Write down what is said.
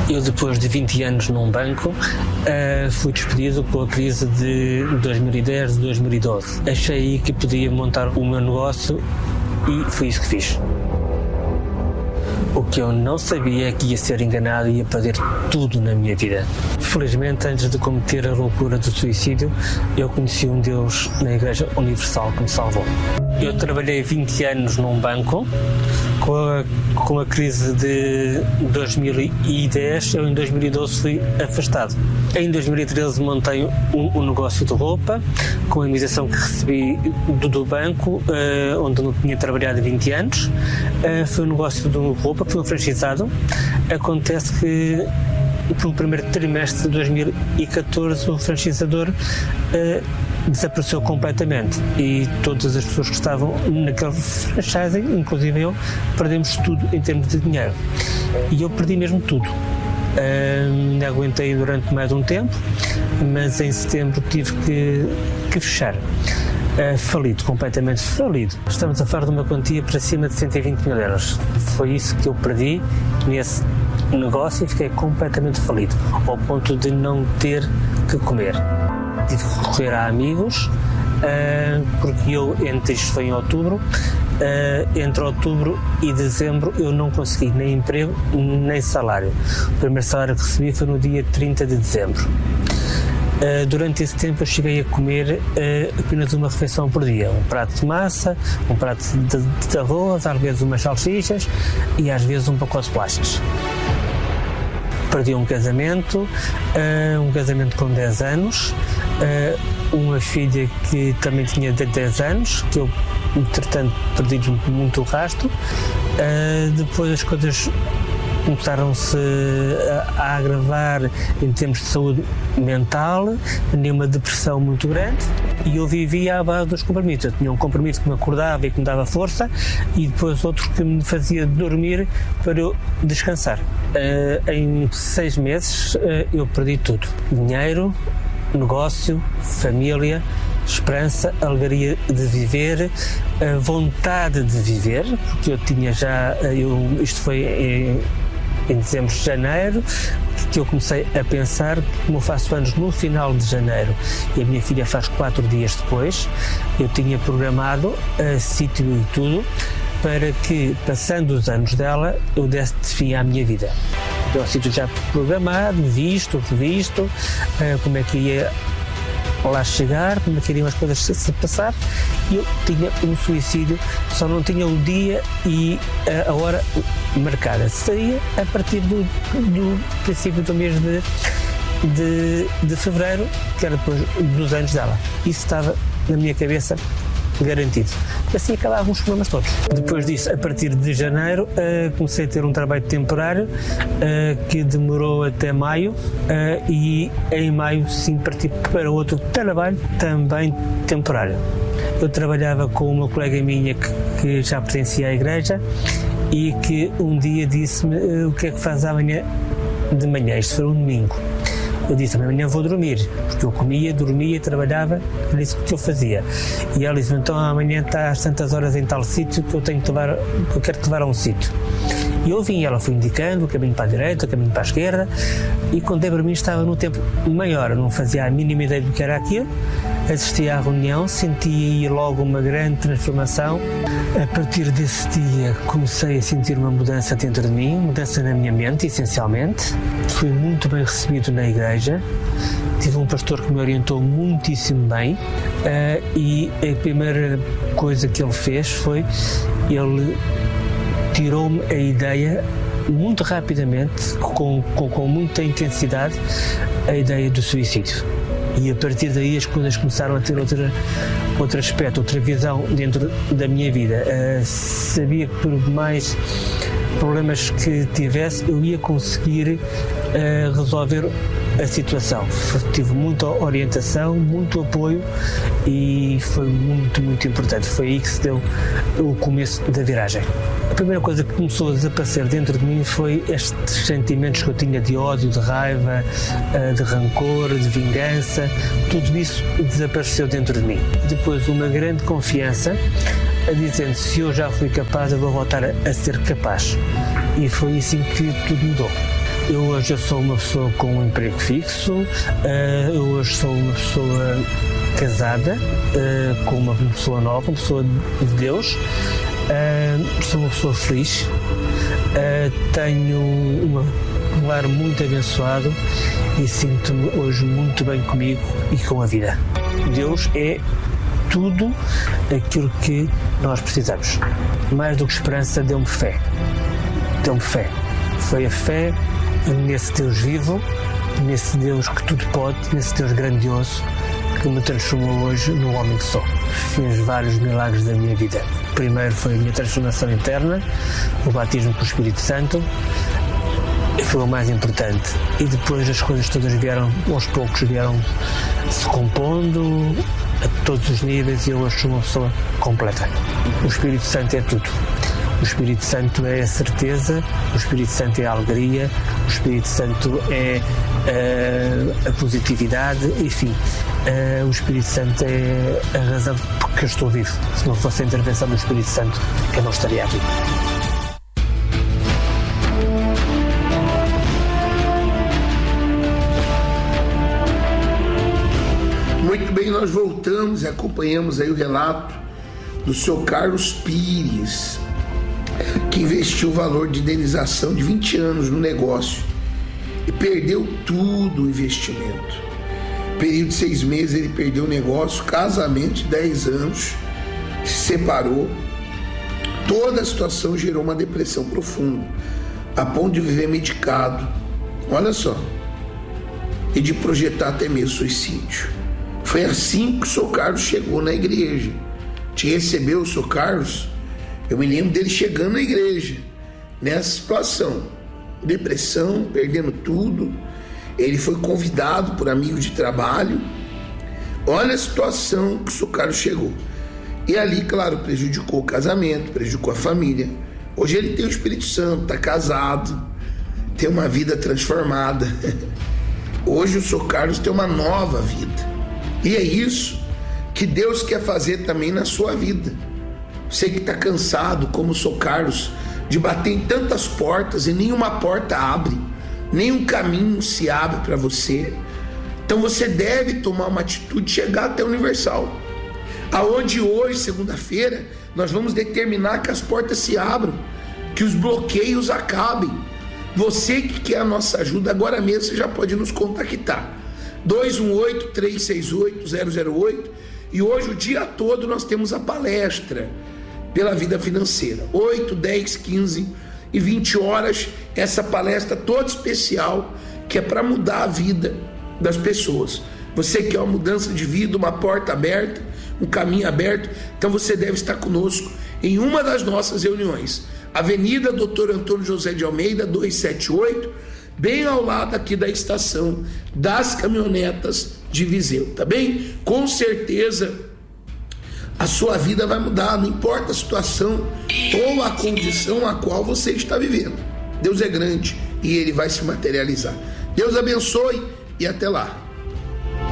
Eu, depois de 20 anos num banco, fui despedido com a crise de 2010, 2012. Achei que podia montar o meu negócio e foi isso que fiz. O que eu não sabia é que ia ser enganado e ia perder tudo na minha vida. Felizmente, antes de cometer a loucura do suicídio, eu conheci um Deus na Igreja Universal que me salvou. Eu trabalhei 20 anos num banco. Com a crise de 2010, eu em 2012 fui afastado. Em 2013 montei um negócio de roupa, com a indemnização que recebi do banco, onde eu não tinha trabalhado há 20 anos. Foi um negócio de roupa, foi um franchisado. Acontece que no primeiro trimestre de 2014 o franchisador desapareceu completamente e todas as pessoas que estavam naquele franchising, inclusive eu, perdemos tudo em termos de dinheiro. E eu perdi mesmo tudo. Aguentei durante mais um tempo, mas em setembro tive que fechar. Falido, completamente falido. Estamos a falar de uma quantia para cima de 120 mil euros. Foi isso que eu perdi nesse negócio e fiquei completamente falido, ao ponto de não ter que comer. Tive que recorrer a amigos, porque isto foi em outubro, entre outubro e dezembro eu não consegui nem emprego nem salário. O primeiro salário que recebi foi no dia 30 de dezembro. Durante esse tempo eu cheguei a comer apenas uma refeição por dia, um prato de massa, um prato de arroz, às vezes umas salsichas e às vezes um pacote de bolachas. Perdi um casamento com 10 anos, uma filha que também tinha 10 anos, que eu, entretanto, perdi muito o rastro. Depois as coisas começaram-se a agravar em termos de saúde mental, tinha uma depressão muito grande e eu vivia à base dos compromissos. Eu tinha um compromisso que me acordava e que me dava força e depois outro que me fazia dormir para eu descansar. Em 6 meses eu perdi tudo: dinheiro, negócio, família, esperança, alegria de viver, vontade de viver, porque eu tinha já, isto foi em dezembro, janeiro, que eu comecei a pensar que, como eu faço anos no final de janeiro e a minha filha faz 4 dias depois, eu tinha programado sítio e tudo para que, passando os anos dela, eu desse fim à minha vida. Eu o sítio já programado, visto, revisto, como é que ia lá chegar, como é que iriam as coisas se passar, e eu tinha um suicídio, só não tinha o dia e a hora marcada. Seria a partir do princípio do mês de fevereiro, que era depois dos anos dela. Isso estava na minha cabeça garantido. Assim acabavam os problemas todos. Depois disso, a partir de janeiro, comecei a ter um trabalho temporário que demorou até maio e em maio sim parti para outro trabalho também temporário. Eu trabalhava com uma colega minha que já pertencia à igreja e que um dia disse-me: o que é que faz amanhã de manhã? Isto foi um domingo. Eu disse: amanhã vou dormir, porque eu comia, dormia e trabalhava, era isso que eu fazia. E ela disse: então amanhã está às tantas horas em tal sítio que eu quero te levar a um sítio. E eu vim, ela foi indicando o caminho para a direita, o caminho para a esquerda, e quando dei para mim estava num tempo maior, eu não fazia a mínima ideia do que era aquilo. Assisti à reunião, senti aí logo uma grande transformação. A partir desse dia comecei a sentir uma mudança dentro de mim, mudança na minha mente, essencialmente. Fui muito bem recebido na igreja, tive um pastor que me orientou muitíssimo bem e a primeira coisa que ele fez foi, ele tirou-me a ideia muito rapidamente, com muita intensidade, a ideia do suicídio. E a partir daí as coisas começaram a ter outro aspecto, outra visão dentro da minha vida. Sabia que por mais problemas que tivesse, eu ia conseguir resolver a situação. Tive muita orientação, muito apoio e foi muito, muito importante. Foi aí que se deu o começo da viragem. A primeira coisa que começou a desaparecer dentro de mim foi estes sentimentos que eu tinha de ódio, de raiva, de rancor, de vingança. Tudo isso desapareceu dentro de mim. Depois uma grande confiança, dizendo: se eu já fui capaz, eu vou voltar a ser capaz. E foi assim que tudo mudou. Eu hoje sou uma pessoa com um emprego fixo, eu hoje sou uma pessoa casada, com uma pessoa nova, uma pessoa de Deus, sou uma pessoa feliz, tenho um lar muito abençoado e sinto-me hoje muito bem comigo e com a vida. Deus é tudo aquilo que nós precisamos. Mais do que esperança, deu-me fé. Deu-me fé. Foi a fé nesse Deus vivo, nesse Deus que tudo pode, nesse Deus grandioso que me transformou hoje no homem que sou. Fez vários milagres da minha vida. Primeiro foi a minha transformação interna, o batismo com o Espírito Santo, foi o mais importante. E depois as coisas todas vieram, aos poucos vieram se compondo a todos os níveis e eu hoje sou uma pessoa completa. O Espírito Santo é tudo. O Espírito Santo é a certeza, o Espírito Santo é a alegria, o Espírito Santo é a positividade, enfim, o Espírito Santo é a razão porque eu estou vivo. Se não fosse a intervenção do Espírito Santo, eu não estaria aqui. Muito bem, nós voltamos e acompanhamos aí o relato do Sr. Carlos Pires, que investiu o valor de indenização de 20 anos no negócio e perdeu tudo o investimento. Período de 6 meses ele perdeu o negócio, casamento de 10 anos, se separou. Toda a situação gerou uma depressão profunda, a ponto de viver medicado, olha só, e de projetar até mesmo suicídio. Foi assim que o Sr. Carlos chegou na igreja. Te recebeu o Sr. Carlos? Eu me lembro dele chegando na igreja, nessa situação, depressão, perdendo tudo. Ele foi convidado por amigos de trabalho. Olha a situação que o Sr. Carlos chegou. E ali, claro, prejudicou o casamento, prejudicou a família. Hoje ele tem o Espírito Santo, está casado, tem uma vida transformada. Hoje o Sr. Carlos tem uma nova vida. E é isso que Deus quer fazer também na sua vida. Você que está cansado, como o Sr. Carlos, de bater em tantas portas e nenhuma porta abre, nenhum caminho se abre para você. Então você deve tomar uma atitude de chegar até o Universal, aonde hoje, segunda-feira, nós vamos determinar que as portas se abram, que os bloqueios acabem. Você que quer a nossa ajuda, agora mesmo você já pode nos contactar. 218-368-008. E hoje o dia todo nós temos a palestra pela vida financeira, 8, 10, 15 e 20 horas, essa palestra toda especial, que é para mudar a vida das pessoas. Você quer uma mudança de vida, uma porta aberta, um caminho aberto, então você deve estar conosco em uma das nossas reuniões, Avenida Dr. Antônio José de Almeida, 278, bem ao lado aqui da estação das caminhonetas de Viseu, tá bem? Com certeza a sua vida vai mudar, não importa a situação ou a condição a qual você está vivendo. Deus é grande e Ele vai se materializar. Deus abençoe e até lá.